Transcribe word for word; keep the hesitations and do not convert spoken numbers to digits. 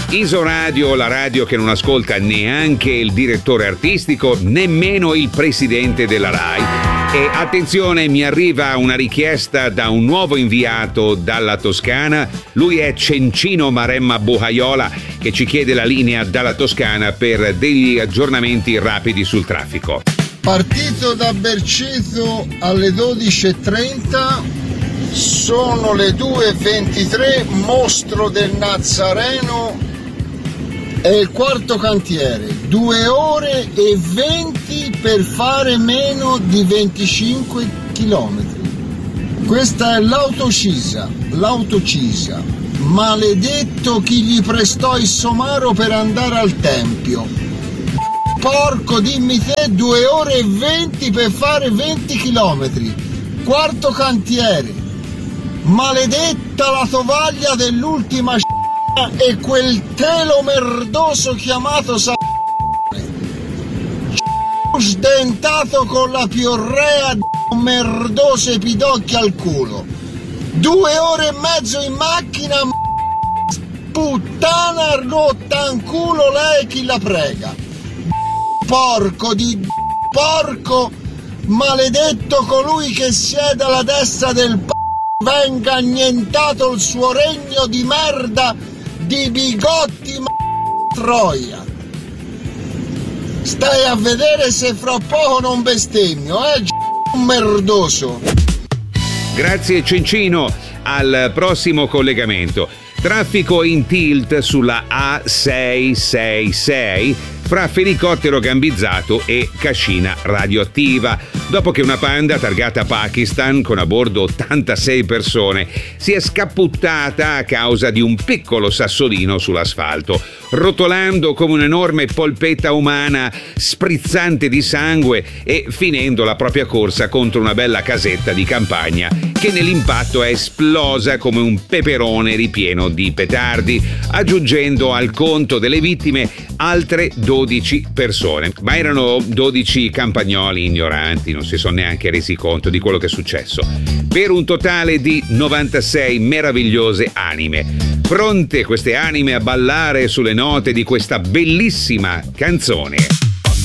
Isoradio, la radio che non ascolta neanche il direttore artistico, nemmeno il presidente della Rai. E attenzione, mi arriva una richiesta da un nuovo inviato dalla Toscana. Lui è Cencino Maremma Bohaiola, che ci chiede la linea dalla Toscana per degli aggiornamenti rapidi sul traffico. Partito da Berceto alle dodici e trenta, sono le due e ventitré, Mostro del Nazareno è il quarto cantiere, due ore e venti per fare meno di venticinque chilometri. Questa è l'autocisa, l'autocisa. Maledetto chi gli prestò il somaro per andare al tempio. Porco, dimmi te, due ore e venti per fare venti chilometri. Quarto cantiere. Maledetta la tovaglia dell'ultima c***a e quel telo merdoso chiamato sa***. Sdentato con la piorrea d*** merdose pidocchi al culo. Due ore e mezzo in macchina, puttana, rottanculo lei chi la prega. Porco di porco, maledetto colui che siede alla destra del p***, venga annientato il suo regno di merda di bigotti ma troia. Stai a vedere se fra poco non bestemmio, eh, un merdoso. Grazie Cencino, al prossimo collegamento. Traffico in tilt sulla A sei sei sei fra Fenicottero Gambizzato e Cascina Radioattiva, dopo che una Panda targata Pakistan con a bordo ottantasei persone si è scapputtata a causa di un piccolo sassolino sull'asfalto, rotolando come un'enorme polpetta umana sprizzante di sangue e finendo la propria corsa contro una bella casetta di campagna che nell'impatto è esplosa come un peperone ripieno di petardi, aggiungendo al conto delle vittime altre dodici persone. Ma erano dodici campagnoli ignoranti, non si sono neanche resi conto di quello che è successo. Per un totale di novantasei meravigliose anime. Pronte queste anime a ballare sulle note di questa bellissima canzone.